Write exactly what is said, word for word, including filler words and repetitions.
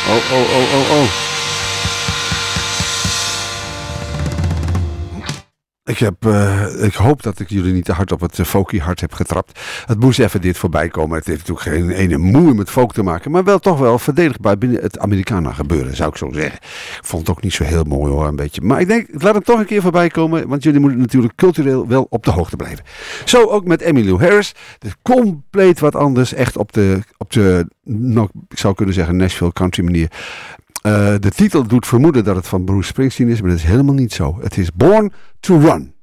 Oh, oh, oh, oh, oh. Ik, heb, uh, ik hoop dat ik jullie niet te hard op het uh, folkie hart heb getrapt. Het moest even dit voorbij komen. Het heeft natuurlijk geen ene moeite met folk te maken. Maar wel toch wel verdedigbaar binnen het Americana gebeuren, zou ik zo zeggen. Ik vond het ook niet zo heel mooi hoor, een beetje. Maar ik denk, laat hem toch een keer voorbij komen. Want jullie moeten natuurlijk cultureel wel op de hoogte blijven. Zo ook met Emmylou Harris. Dus compleet wat anders. Echt op de, op de nou, ik zou kunnen zeggen, Nashville country manier. Uh, de titel doet vermoeden dat het van Bruce Springsteen is, maar dat is helemaal niet zo. Het is Born to Run.